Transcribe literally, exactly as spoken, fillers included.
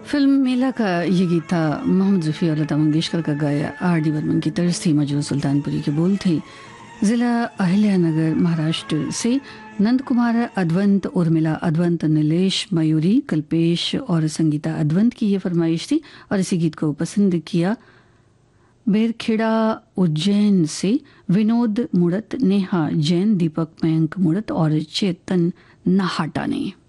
Film मेला का ये गीत था मोहम्मद रफ़ी और लता मंगेशकर का गाया। आर डी बर्मन की तर्ज थी, मजरू सुल्तानपुरी के बोल थे। जिला अहिल्यानगर महाराष्ट्र से नंद कुमार अद्वंत, उर्मिला अद्वंत, नीलेश मयूरी, कल्पेश और संगीता अद्वंत की ये फरमाइश थी और इसी गीत को पसंद किया बेरखेड़ा उज्जैन से विनोद मुड़त, नेहा जैन, दीपक मयंक मुड़त और चेतन नाहाटा ने।